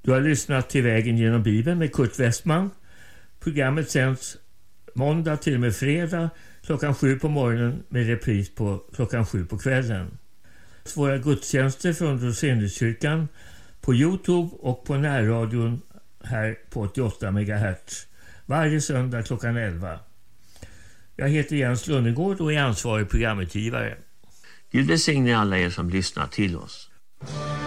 Du har lyssnat till Vägen genom Bibeln med Kurt Westman. Programmet sänds måndag till och med fredag klockan 7 på morgonen med repris på klockan 7 på kvällen. Våra gudstjänster från Roseniuskyrkan på YouTube och på närradion här på 88 MHz varje söndag klockan 11. Jag heter Jens Lundegård och är ansvarig programutgivare. Gud välsigne alla er som lyssnar till oss.